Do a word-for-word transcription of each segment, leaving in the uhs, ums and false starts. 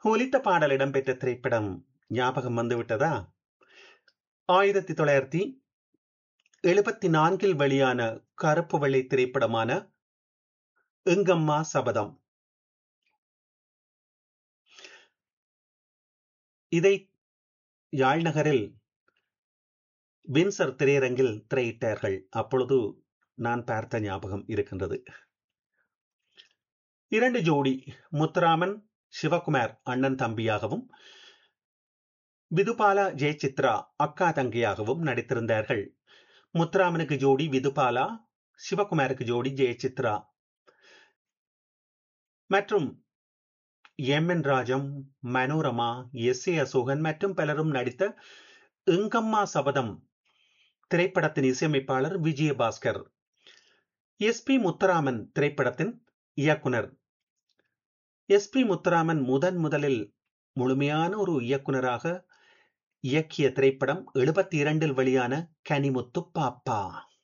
ஒலித்த பாடல் இடம்பெற்ற திரைப்படம் ஞாபகம் வந்துவிட்டதா? ஆயிரத்தி தொள்ளாயிரத்தி எழுபத்தி நான்கில் வெளியான கருப்பு வெள்ளை திரைப்படமான எங்கம்மா சபதம். இதை யாழ் நகரில் வின்சர் திரையரங்கில் திரையிட்டார்கள். அப்பொழுது நான் பார்த்த ஞாபகம் இருக்கின்றது. இரண்டு ஜோடி, முத்துராமன் சிவகுமார் அண்ணன் தம்பியாகவும், விதுபாலா ஜெயசித்ரா அக்கா தங்கையாகவும் நடித்திருந்தார்கள். முத்துராமனுக்கு ஜோடி விதுபாலா, சிவகுமாருக்கு ஜோடி ஜெயசித்ரா மற்றும் M N Rajam, Manorama, S A Asokan மற்றும் பலரும் நடித்த எங்கம்மா சபதம் திரைப்படத்தின் இசையமைப்பாளர் விஜயபாஸ்கர். எஸ் பி முத்துராமன் திரைப்படத்தின் இயக்குனர். எஸ் பி முத்துராமன் முதன் முதலில் முழுமையான ஒரு இயக்குனராக இயக்கிய திரைப்படம் எழுபத்தி இரண்டில் வெளியான கனிமுத்து பாப்பா.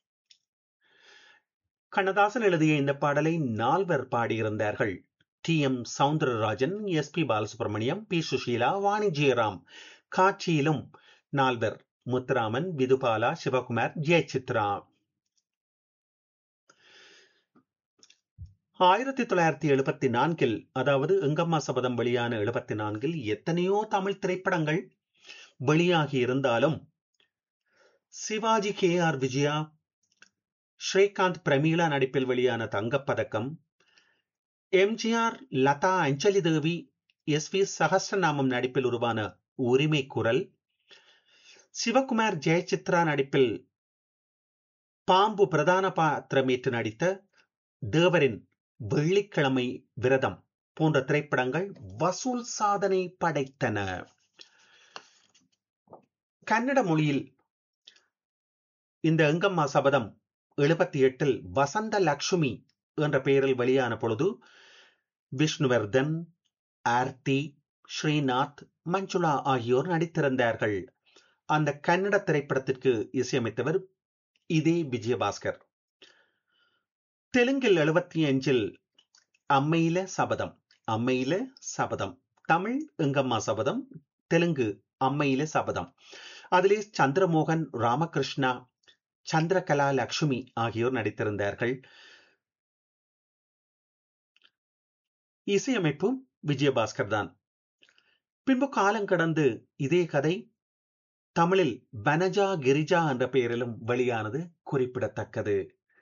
கண்ணதாசன் எழுதிய இந்த பாடலை நால்வர் பாடியிருந்தார்கள். D M Soundararajan, S B Balasubramaniam, B Sushila, Vani Jayaram. காட்சியிலும் நால்வர்: முத்துராமன், விதுபாலா, சிவகுமார், ஜெயசித்ரா. ஆயிரத்தி தொள்ளாயிரத்தி எழுபத்தி நான்கில், அதாவது எங்கம்மா சபதம் வெளியான எழுபத்தி நான்கில் எத்தனையோ தமிழ் திரைப்படங்கள் வெளியாகி இருந்தாலும் சிவாஜி, கே ஆர் விஜயா, ஸ்ரீகாந்த், பிரமீளா நடிப்பில் வெளியான தங்கப்பதக்கம், எம்ஜிஆர், லதா, அஞ்சலி தேவி, எஸ் வி சகஸ்ரநாமம் நடிப்பில் உருவான உரிமை குரல், சிவகுமார், ஜெயசித்ரா நடிப்பில் பாம்பு பிரதான பாத்திரமேற்று நடித்த தேவரின் வெள்ளிக்கிழமை விரதம் போன்ற திரைப்படங்கள் வசூல் சாதனை படைத்தன. கன்னட மொழியில் இந்த எங்கம்மா சபதம் எழுபத்தி எட்டில் வசந்த லட்சுமி என்ற பெயரில் வெளியான பொழுது விஷ்ணுவர்தன், ஆர்த்தி, ஸ்ரீநாத், மஞ்சுளா ஆகியோர் நடித்திருந்தார்கள். அந்த கன்னட திரைப்படத்திற்கு இசையமைத்தவர் இதே விஜயபாஸ்கர். தெலுங்கில் எழுபத்தி அஞ்சில் அம்மையில சபதம், அம்மையில சபதம், தமிழ் எங்கம்மா சபதம், தெலுங்கு அம்மையில சபதம். அதிலே சந்திரமோகன், ராமகிருஷ்ணா, சந்திரகலா லட்சுமி ஆகியோர் நடித்திருந்தார்கள். இசையமைப்பும் விஜயபாஸ்கர் தான். பின்பு காலம் கடந்து இதே கதை தமிழில் வனஜா கிரிஜா என்ற பெயரிலும் வெளியானது குறிப்பிடத்தக்கது.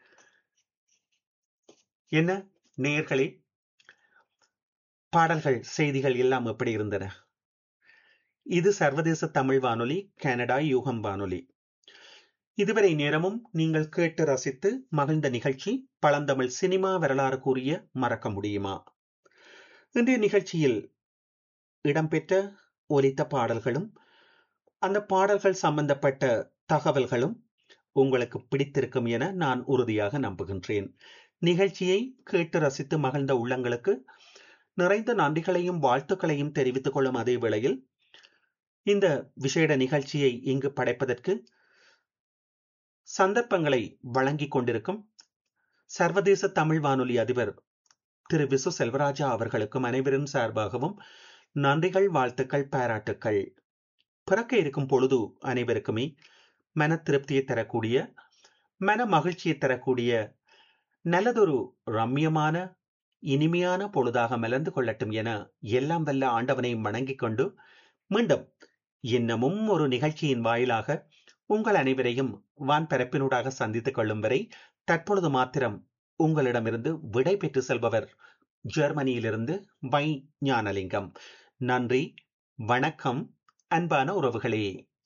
என்ன நேயர்களே, பாடல்கள், செய்திகள் எல்லாம் எப்படி இருந்தன? இது சர்வதேச தமிழ் வானொலி, கனடா யூகம் வானொலி. இதுவரை நேரமும் நீங்கள் கேட்டு ரசித்து மகிழ்ந்த நிகழ்ச்சி பழந்தமிழ் சினிமா வரலாறு கூறிய மறக்க முடியுமா? இன்றைய நிகழ்ச்சியில் இடம்பெற்ற ஒலித்த பாடல்களும் அந்த பாடல்கள் சம்பந்தப்பட்ட தகவல்களும் உங்களுக்கு பிடித்திருக்கும் என நான் உறுதியாக நம்புகின்றேன். நிகழ்ச்சியை கேட்டு ரசித்து மகிழ்ந்த உள்ளங்களுக்கு நிறைந்த நன்றிகளையும் வாழ்த்துக்களையும் தெரிவித்துக் கொள்ளும் அதே வேளையில், இந்த விசேட நிகழ்ச்சியை இங்கு படைப்பதற்கு சந்தர்ப்பங்களை வழங்கிக் கொண்டிருக்கும் சர்வதேச தமிழ் வானொலி அதிபர் திரு விசு செல்வராஜா அவர்களுக்கும் அனைவரின் சார்பாகவும் நன்றிகள், வாழ்த்துக்கள், பாராட்டுக்கள். பிறக்க இருக்கும் பொழுது அனைவருக்குமே மன திருப்தியை தரக்கூடிய, மன மகிழ்ச்சியை தரக்கூடிய நல்லதொரு ரம்யமான இனிமையான பொழுதாக மலர்ந்து கொள்ளட்டும் என எல்லாம் வல்ல ஆண்டவனை வணங்கிக் கொண்டு, மீண்டும் இன்னமும் ஒரு நிகழ்ச்சியின் வாயிலாக உங்கள் அனைவரையும் வான் பரப்பினூடாக சந்தித்துக் கொள்ளும் வரை தற்பொழுது மாத்திரம் உங்களிடமிருந்து விடை பெற்று செல்பவர் ஜெர்மனியிலிருந்து வை ஞானலிங்கம். நன்றி, வணக்கம், அன்பான உறவுகளே.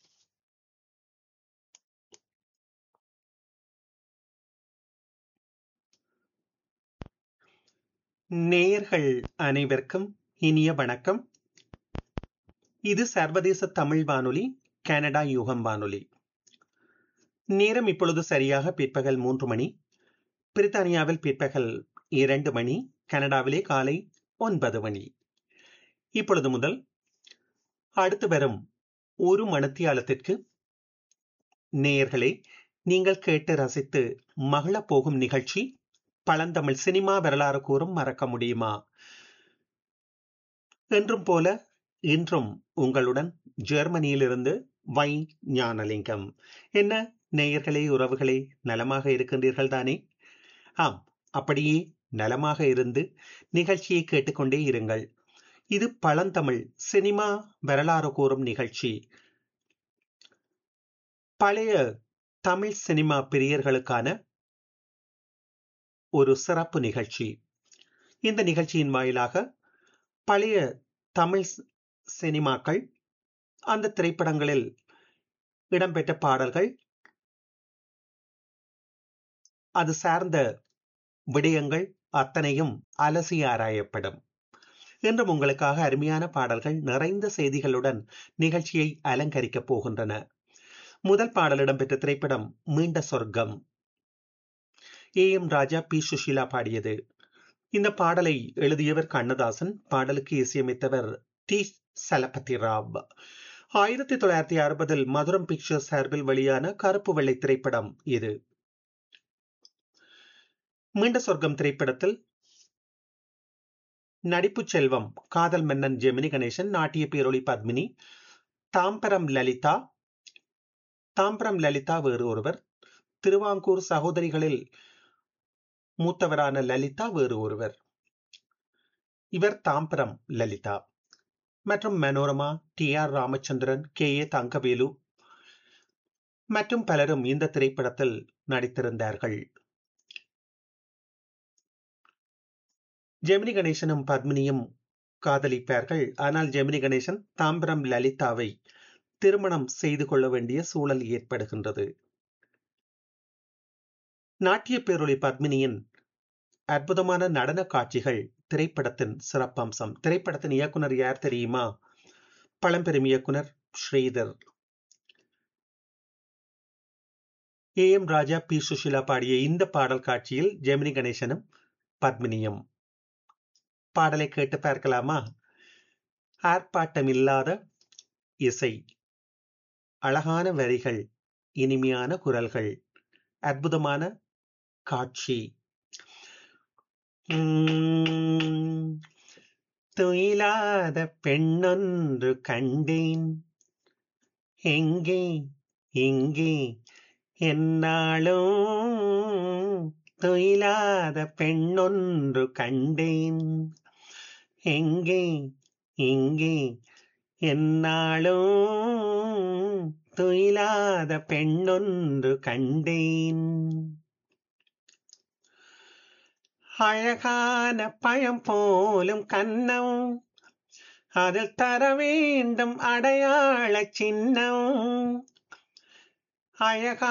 நேயர்கள் அனைவருக்கும் இனிய வணக்கம். இது சர்வதேச தமிழ் வானொலி, கனடா யூகம் வானொலி. நேரம் இப்பொழுது சரியாக பிற்பகல் மூன்று மணி. பிரித்தானியாவில் பிற்பகல் இரண்டு மணி, கனடாவிலே காலை ஒன்பது மணி. இப்பொழுது முதல் அடுத்து வரும் ஒரு மணித்தியாலத்திற்கு நேயர்களை நீங்கள் கேட்டு ரசித்து மகிழப் போகும் நிகழ்ச்சி பழந்தமிழ் சினிமா வரலாறு கூறும் மறக்க முடியுமா? என்றும் போல இன்றும் உங்களுடன் ஜெர்மனியிலிருந்து வை ஞானலிங்கம். என்ன நேயர்களே, உறவுகளே, நலமாக இருக்கின்றீர்கள் தானே? ஆம், அப்படியே நலமாக இருந்து நிகழ்ச்சியை கேட்டுக்கொண்டே இருங்கள். இது பழந்தமிழ் சினிமா வரலாறு கூறும் நிகழ்ச்சி. பழைய தமிழ் சினிமா பிரியர்களுக்கான ஒரு சிறப்பு நிகழ்ச்சி. இந்த நிகழ்ச்சியின் வாயிலாக பழைய தமிழ் சினிமாக்கள், அந்த திரைப்படங்களில் இடம்பெற்ற பாடல்கள், அது சார்ந்த விடயங்கள் அத்தனையும் அலசி ஆராயப்படும். இன்றும் உங்களுக்காக அருமையான பாடல்கள் நிறைந்த செய்திகளுடன் நிகழ்ச்சியை அலங்கரிக்கப் போகின்றன. முதல் பாடல் இடம்பெற்ற திரைப்படம் மீண்ட சொர்க்கம். A M Raja, B Sushila பாடியது. இந்த பாடலை எழுதியவர் கண்ணதாசன், பாடலுக்கு இசையமைத்தவர் டி சலபதி ராவ். ஆயிரத்தி தொள்ளாயிரத்தி அறுபதில் மதுரம் பிக்சர்ஸ் சார்பில் வெளியான கருப்பு வெள்ளை திரைப்படம் இது. மீண்ட சொர்க்கம் திரைப்படத்தில் நடிப்பு செல்வம் காதல் மன்னன் ஜெமினி கணேசன், நாட்டிய பேரொளி பத்மினி, தாம்பரம் லலிதா. தாம்பரம் லலிதா வேறு ஒருவர், திருவாங்கூர் சகோதரிகளில் மூத்தவரான லலிதா வேறு ஒருவர். இவர் தாம்பரம் லலிதா. மற்றும் Manorama, D R Ramachandran, K A Thangavelu மற்றும் பலரும் இந்த திரைப்படத்தில் நடித்திருந்தார்கள். ஜெமினி கணேசனும் பத்மினியும் காதலிப்பார்கள். ஆனால் ஜெமினி கணேசன் தாம்பரம் லலிதாவை திருமணம் செய்து கொள்ள வேண்டிய சூழல் ஏற்படுகின்றது. நாட்டிய பேரொளி பத்மினியின் அற்புதமான நடன காட்சிகள் திரைப்படத்தின் சிறப்பம்சம். திரைப்படத்தின் இயக்குனர் யார் தெரியுமா? பழம்பெரும் இயக்குனர் Sridhar. A M Raja, B Sushila பாடிய இந்த பாடல் காட்சியில் ஜெமினி கணேசனும் பத்மினியும். பாடலை கேட்டு பார்க்கலாமா? ஆர்ப்பாட்டம் இல்லாத இசை, அழகான வரிகள், இனிமையான குரல்கள், அற்புதமான காட்சி. துயிலாத பெண்ணொன்று கண்டேன், எங்கே எங்கே என்னாலும் துயிலாத பெண்ணொன்று கண்டேன், எங்கே எங்கே என்னாலும் துயிலாத பெண்ணொன்று கண்டேன். அழகான பழம் போலும் கன்னம், அதில் தர வேண்டும் அடையாள சின்னம். அழகா